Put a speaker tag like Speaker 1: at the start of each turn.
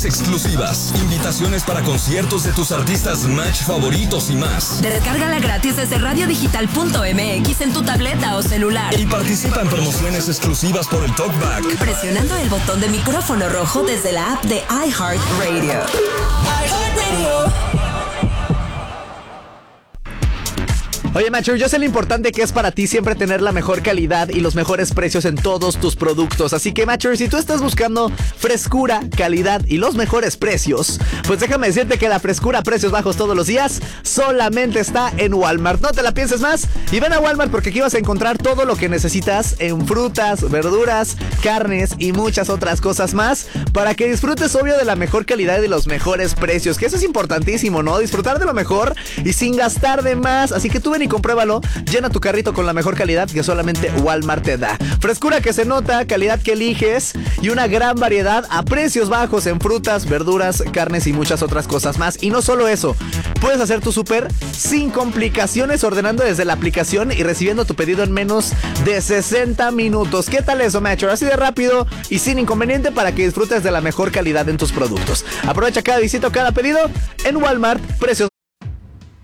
Speaker 1: Exclusivas, invitaciones para conciertos de tus artistas Match favoritos y más.
Speaker 2: Descárgala gratis desde radiodigital.mx en tu tableta o celular.
Speaker 1: Y participa en promociones exclusivas por el TalkBack.
Speaker 2: Presionando el botón de micrófono rojo desde la app de iHeartRadio.
Speaker 3: Oye, Macho, yo sé lo importante que es para ti siempre tener la mejor calidad y los mejores precios en todos tus productos. Así que, Macho, si tú estás buscando frescura, calidad y los mejores precios, pues déjame decirte que la frescura a precios bajos todos los días solamente está en Walmart. No te la pienses más y ven a Walmart porque aquí vas a encontrar todo lo que necesitas en frutas, verduras, carnes y muchas otras cosas más para que disfrutes, obvio, de la mejor calidad y de los mejores precios, que eso es importantísimo, ¿no? Disfrutar de lo mejor y sin gastar de más. Así que tú ven y compruébalo, llena tu carrito con la mejor calidad que solamente Walmart te da. Frescura que se nota, calidad que eliges y una gran variedad a precios bajos en frutas, verduras, carnes y muchas otras cosas más. Y no solo eso, puedes hacer tu súper sin complicaciones ordenando desde la aplicación y recibiendo tu pedido en menos de 60 minutos. ¿Qué tal eso, Macho? Así de rápido y sin inconveniente para que disfrutes de la mejor calidad en tus productos. Aprovecha cada visita o cada pedido en Walmart, precios